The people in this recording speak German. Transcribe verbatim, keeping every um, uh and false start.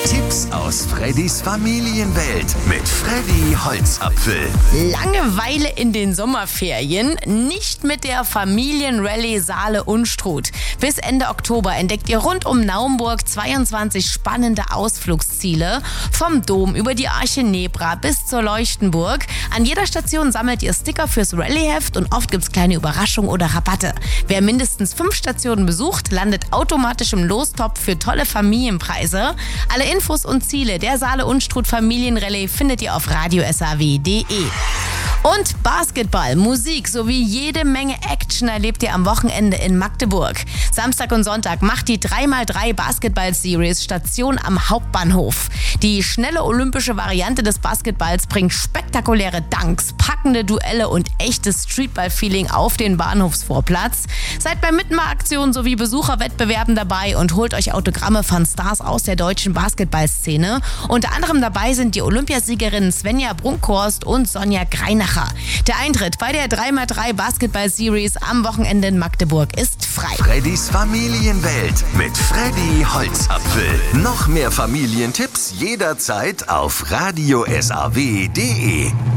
Tipps aus Freddys Familienwelt mit Freddy Holzapfel. Langeweile in den Sommerferien? Nicht mit der Familienrallye Saale-Unstrut. Bis Ende Oktober entdeckt ihr rund um Naumburg zweiundzwanzig spannende Ausflugsziele. Vom Dom über die Arche Nebra bis zur Leuchtenburg. An jeder Station sammelt ihr Sticker fürs Rallyeheft und oft gibt's kleine Überraschungen oder Rabatte. Wer mindestens fünf Stationen besucht, landet automatisch im Lostopf für tolle Familienpreise. Alle Infos und Ziele der Saale-Unstrut Familienrallye findet ihr auf radio s a w punkt d e. Und Basketball, Musik sowie jede Menge Action erlebt ihr am Wochenende in Magdeburg. Samstag und Sonntag macht die drei mal drei Basketball-Series Station am Hauptbahnhof. Die schnelle olympische Variante des Basketballs bringt spektakuläre Dunks, packende Duelle und echtes Streetball-Feeling auf den Bahnhofsvorplatz. Seid bei Mitmachaktionen sowie Besucherwettbewerben dabei und holt euch Autogramme von Stars aus der deutschen Basketballszene. Unter anderem dabei sind die Olympiasiegerinnen Svenja Brunkhorst und Sonja Greinacher. Der Eintritt bei der drei mal drei Basketball-Series am Wochenende in Magdeburg ist frei. Freddys Familienwelt mit Freddy Holzapfel. Noch mehr Familientipps jederzeit auf radio s a w punkt d e.